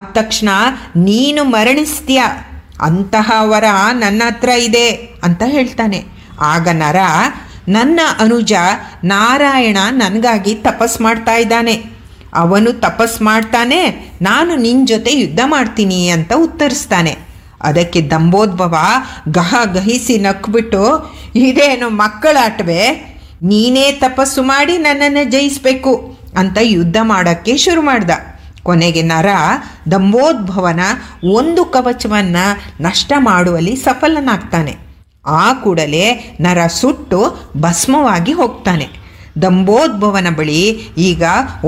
ತಕ್ಷಣ ನೀನು ಮರಣಿಸ್ತೀಯ, ಅಂತಹ ವರ ನನ್ನ ಹತ್ರ ಇದೆ ಅಂತ ಹೇಳ್ತಾನೆ. ಆಗ ನರ, ನನ್ನ ಅನುಜ ನಾರಾಯಣ ನನಗಾಗಿ ತಪಸ್ ಮಾಡ್ತಾ ಇದ್ದಾನೆ, ಅವನು ತಪಸ್ ಮಾಡ್ತಾನೆ, ನಾನು ನಿನ್ನ ಜೊತೆ ಯುದ್ಧ ಮಾಡ್ತೀನಿ ಅಂತ ಉತ್ತರಿಸ್ತಾನೆ. ಅದಕ್ಕೆ ದಂಬೋದ್ಭವ ಗಹಿಸಿ ನಕ್ಬಿಟ್ಟು, ಇದೇನು ಮಕ್ಕಳಾಟವೇ, ನೀನೇ ತಪಸ್ಸು ಮಾಡಿ ನನ್ನನ್ನು ಜಯಿಸಬೇಕು ಅಂತ ಯುದ್ಧ ಮಾಡೋಕ್ಕೆ ಶುರು ಮಾಡ್ದ. ಕೊನೆಗೆ ನರ ದಂಬೋದ್ಭವನ ಒಂದು ಕವಚವನ್ನು ನಷ್ಟ ಮಾಡುವಲ್ಲಿ ಸಫಲನಾಗ್ತಾನೆ. ಆ ಕೂಡಲೇ ನರ ಸುಟ್ಟು ಭಸ್ಮವಾಗಿ ಹೋಗ್ತಾನೆ. ದಂಬೋದ್ಭವನ ಬಳಿ ಈಗ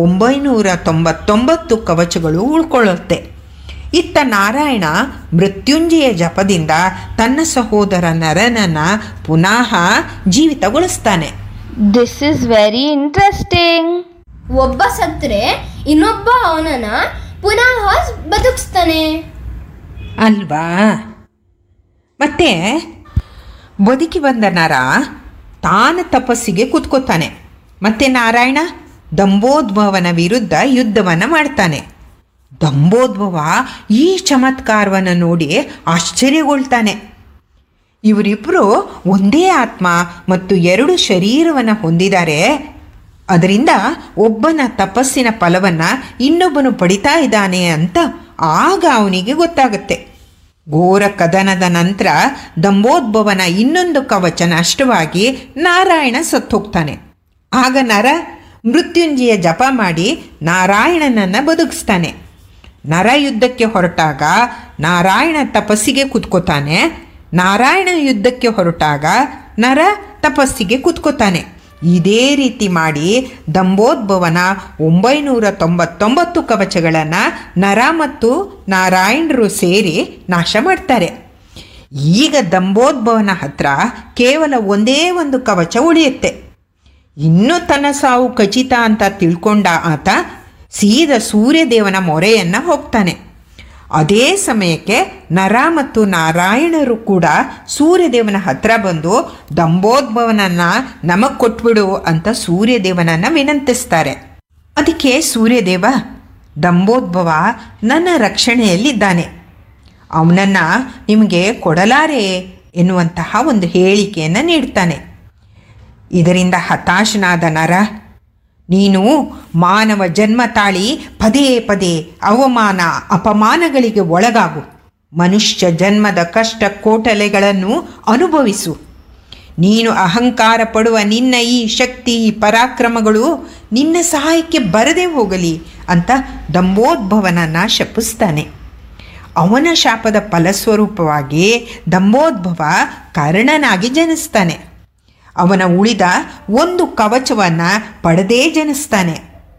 999 ಕವಚಗಳು ಉಳ್ಕೊಳ್ಳುತ್ತೆ. ಇತ್ತ ನಾರಾಯಣ ಮೃತ್ಯುಂಜಯ ಜಪದಿಂದ ತನ್ನ ಸಹೋದರ ನರನನ್ನು ಪುನಃ ಜೀವಿತಗೊಳಿಸ್ತಾನೆ. This is very interesting. ಒಬ್ಬ ಸತ್ರೆ ಇನ್ನೊಬ್ಬ ಅವನನ್ನ ಪುನಃ ಬದುಕಿಸ್ತಾನೆ ಅಲ್ವಾ? ಮತ್ತೆ ಬದುಕಿ ಬಂದ ನರ ತಾನು ತಪಸ್ಸಿಗೆ ಕೂತ್ಕೋತಾನೆ. ಮತ್ತೆ ನಾರಾಯಣ ದಂಬೋದ್ಭವನ ವಿರುದ್ಧ ಯುದ್ಧವನ್ನು ಮಾಡ್ತಾನೆ. ದಂಬೋದ್ಭವ ಈ ಚಮತ್ಕಾರವನ್ನು ನೋಡಿ ಆಶ್ಚರ್ಯಗೊಳ್ತಾನೆ. ಇವರಿಬ್ಬರು ಒಂದೇ ಆತ್ಮ ಮತ್ತು 2 ಶರೀರವನ್ನು ಹೊಂದಿದ್ದಾರೆ. ಅದರಿಂದ ಒಬ್ಬನ ತಪಸ್ಸಿನ ಫಲವನ್ನು ಇನ್ನೊಬ್ಬನು ಪಡಿತಾ ಇದ್ದಾನೆ ಅಂತ ಆಗ ಅವನಿಗೆ ಗೊತ್ತಾಗುತ್ತೆ. ಘೋರ ಕದನದ ನಂತರ ದಂಬೋದ್ಭವನ ಇನ್ನೊಂದು ಕವಚ ನಷ್ಟವಾಗಿ ನಾರಾಯಣ ಸತ್ತೋಗ್ತಾನೆ. ಆಗ ನರ ಮೃತ್ಯುಂಜಯ ಜಪ ಮಾಡಿ ನಾರಾಯಣನನ್ನು ಬದುಕಿಸ್ತಾನೆ. ನರ ಯುದ್ಧಕ್ಕೆ ಹೊರಟಾಗ ನಾರಾಯಣ ತಪಸ್ಸಿಗೆ ಕೂತ್ಕೋತಾನೆ. ನಾರಾಯಣ ಯುದ್ಧಕ್ಕೆ ಹೊರಟಾಗ ನರ ತಪಸ್ಸಿಗೆ ಕೂತ್ಕೋತಾನೆ. ಇದೇ ರೀತಿ ಮಾಡಿ ದಂಬೋದ್ಭವನ 999 ಕವಚಗಳನ್ನು ನರ ಮತ್ತು ನಾರಾಯಣರು ಸೇರಿ ನಾಶ ಮಾಡ್ತಾರೆ. ಈಗ ದಂಬೋದ್ಭವನ ಹತ್ರ ಕೇವಲ ಒಂದೇ ಒಂದು ಕವಚ ಉಳಿಯುತ್ತೆ. ಇನ್ನೂ ತನ್ನ ಸಾವು ಖಚಿತ ಅಂತ ತಿಳ್ಕೊಂಡ ಆತ ಸೀದಾ ಸೂರ್ಯದೇವನ ಮೊರೆಯನ್ನು ಹೋಗ್ತಾನೆ. ಅದೇ ಸಮಯಕ್ಕೆ ನರ ಮತ್ತು ನಾರಾಯಣರು ಕೂಡ ಸೂರ್ಯದೇವನ ಹತ್ರ ಬಂದು ದಂಬೋದ್ಭವನನ್ನು ನಮಗೆ ಕೊಟ್ಬಿಡು ಅಂತ ಸೂರ್ಯದೇವನನ್ನು ವಿನಂತಿಸ್ತಾರೆ. ಅದಕ್ಕೆ ಸೂರ್ಯದೇವ, ದಂಬೋದ್ಭವ ನನ್ನ ರಕ್ಷಣೆಯಲ್ಲಿದ್ದಾನೆ, ಅವನನ್ನು ನಿಮಗೆ ಕೊಡಲಾರೆ ಎನ್ನುವಂತಹ ಒಂದು ಹೇಳಿಕೆಯನ್ನು ನೀಡ್ತಾನೆ. ಇದರಿಂದ ಹತಾಶನಾದ ನರ, ನೀನು ಮಾನವ ಜನ್ಮ ತಾಳಿ ಪದೇ ಪದೇ ಅವಮಾನ ಅಪಮಾನಗಳಿಗೆ ಒಳಗಾಗು, ಮನುಷ್ಯ ಜನ್ಮದ ಕಷ್ಟ ಕೋಟಲೆಗಳನ್ನು ಅನುಭವಿಸು. ನೀನು ಅಹಂಕಾರ ಪಡುವ ನಿನ್ನ ಈ ಶಕ್ತಿ ಪರಾಕ್ರಮಗಳು ನಿನ್ನ ಸಹಾಯಕ್ಕೆ ಬರದೇ ಹೋಗಲಿ ಅಂತ ದಂಬೋದ್ಭವನನ್ನು ಶಪಿಸ್ತಾನೆ. ಅವನ ಶಾಪದ ಫಲಸ್ವರೂಪವಾಗಿ ದಂಬೋದ್ಭವ ಕರ್ಣನಾಗಿ ಜನಿಸ್ತಾನೆ. ಅವನ ಉಳಿದ ಒಂದು ಕವಚವನ್ನು ಪಡೆದೇ ಜನಿಸ್ತಾನೆ.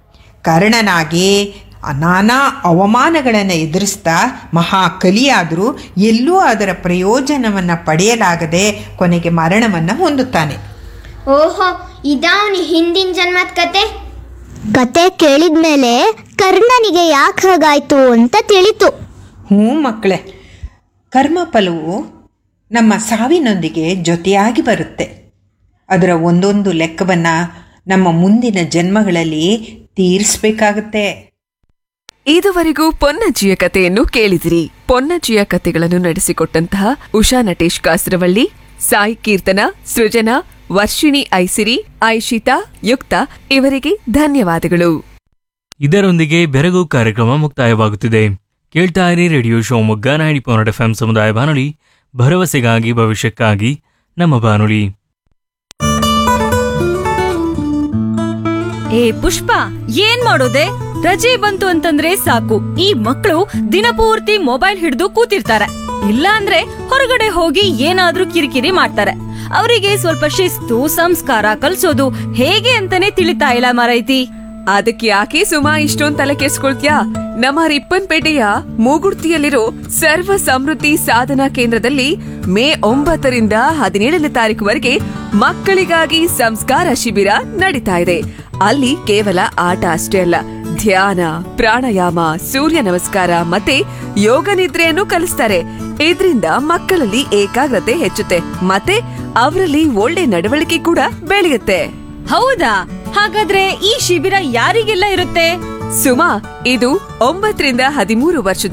ಕರ್ಣನಾಗಿ ನಾನಾ ಅವಮಾನಗಳನ್ನು ಎದುರಿಸ್ತಾ ಮಹಾಕಲಿಯಾದರೂ ಎಲ್ಲೂ ಅದರ ಪ್ರಯೋಜನವನ್ನು ಪಡೆಯಲಾಗದೆ ಕೊನೆಗೆ ಮರಣವನ್ನು ಹೊಂದುತ್ತಾನೆ. ಓಹೋ, ಇದವನಿ ಹಿಂದಿನ ಜನ್ಮದ ಕತೆ. ಕತೆ ಕೇಳಿದ ಮೇಲೆ ಕರ್ಣನಿಗೆ ಯಾಕೆ ಹಾಗಾಯ್ತು ಅಂತ ತಿಳಿತು. ಮಕ್ಕಳೇ, ಕರ್ಮಫಲವು ನಮ್ಮ ಸಾವಿನೊಂದಿಗೆ ಜೊತೆಯಾಗಿ ಬರುತ್ತೆ. ಅದರ ಒಂದೊಂದು ಲೆಕ್ಕವನ್ನು ನಮ್ಮ ಮುಂದಿನ ಜನ್ಮಗಳಲ್ಲಿ ತೀರಿಸಬೇಕಾಗತ್ತೆ. ಇದುವರೆಗೂ ಪೊನ್ನಜ್ಜಿಯ ಕಥೆಯನ್ನು ಕೇಳಿದಿರಿ. ಪೊನ್ನಜ್ಜಿಯ ಕಥೆಗಳನ್ನು ನಡೆಸಿಕೊಟ್ಟಂತಹ ಉಷಾ ನಟೇಶ್ ಕಾಸರವಳ್ಳಿ, ಸಾಯಿ ಕೀರ್ತನ, ಸೃಜನಾ, ವರ್ಷಿಣಿ ಐಸಿರಿ, ಐಶಿತಾ, ಯುಕ್ತ ಇವರಿಗೆ ಧನ್ಯವಾದಗಳು. ಇದರೊಂದಿಗೆ ಬೆರಗು ಕಾರ್ಯಕ್ರಮ ಮುಕ್ತಾಯವಾಗುತ್ತಿದೆ. ಕೇಳ್ತಾ ಇರಿ ರೇಡಿಯೋ ಶಿವಮೊಗ್ಗ 90.8 FM ಸಮುದಾಯ ಬಾನುಲಿ, ಭರವಸೆಗಾಗಿ ಭವಿಷ್ಯಕ್ಕಾಗಿ ನಮ್ಮ ಬಾನುಲಿ. ಏ ಪುಷ್ಪ, ಏನ್ ಮಾಡೋದೆ? ರಜೆ ಬಂತು ಅಂತಂದ್ರೆ ಸಾಕು, ಈ ಮಕ್ಕಳು ದಿನಪೂರ್ತಿ ಮೊಬೈಲ್ ಹಿಡಿದು ಕೂತಿರ್ತಾರೆ. ಇಲ್ಲ ಅಂದ್ರೆ ಹೊರಗಡೆ ಹೋಗಿ ಏನಾದ್ರೂ ಕಿರಿಕಿರಿ ಮಾಡ್ತಾರೆ. ಅವರಿಗೆ ಸ್ವಲ್ಪ ಶಿಸ್ತು ಸಂಸ್ಕಾರ ಕಲ್ಸೋದು ಹೇಗೆ ಅಂತಾನೆ ತಿಳಿತಾ ಇಲ್ಲ ಮಾರೈತಿ. ಅದಕ್ಕೆ ಯಾಕೆ ಸುಮಾ ಇಷ್ಟೊಂದ್ ತಲೆ ಕೆಡ್ಸ್ಕೊಳ್ತ್ಯಾ? ನಮ್ಮ ರಿಪ್ಪನ್ಪೇಟೆಯ ಮೂಗುಡ್ತಿಯಲ್ಲಿರೋ ಸರ್ವ ಸಮೃದ್ಧಿ ಸಾಧನಾ ಕೇಂದ್ರದಲ್ಲಿ ಮೇ 9ರಿಂದ 17ನೇ ತಾರೀಕುವರೆಗೆ ಮಕ್ಕಳಿಗಾಗಿ ಸಂಸ್ಕಾರ ಶಿಬಿರ ನಡೀತಾ ಇದೆ. ಅಲ್ಲಿ ಕೇವಲ ಆಟ ಅಷ್ಟೇ ಅಲ್ಲ, ಧ್ಯಾನ, ಪ್ರಾಣಾಯಾಮ, ಸೂರ್ಯ ನಮಸ್ಕಾರ ಮತ್ತೆ ಯೋಗ ನಿದ್ರೆಯನ್ನು ಕಲಿಸ್ತಾರೆ. ಇದರಿಂದ ಮಕ್ಕಳಲ್ಲಿ ಏಕಾಗ್ರತೆ ಹೆಚ್ಚುತ್ತೆ ಮತ್ತೆ ಅವರಲ್ಲಿ ಒಳ್ಳೆ ನಡವಳಿಕೆ ಕೂಡ ಬೆಳೆಯುತ್ತೆ. ಹೌದಾ? ಹಾಗಾದ್ರೆ ಈ ಶಿಬಿರ ಯಾರಿಗೆಲ್ಲ ಇರುತ್ತೆ? ಸುಮಾ, ಇದು 9ರಿಂದ 13 ವರ್ಷದ